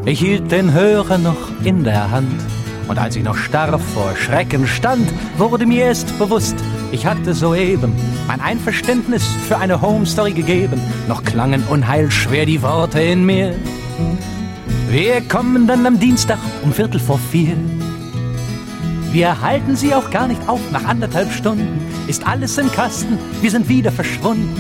Ich hielt den Hörer noch in der Hand. Und als ich noch starr vor Schrecken stand, wurde mir erst bewusst, ich hatte soeben mein Einverständnis für eine Home-Story gegeben. Noch klangen unheilschwer die Worte in mir. Wir kommen dann am Dienstag um 3:45. Wir halten sie auch gar nicht auf, nach 1,5 Stunden ist alles im Kasten, wir sind wieder verschwunden.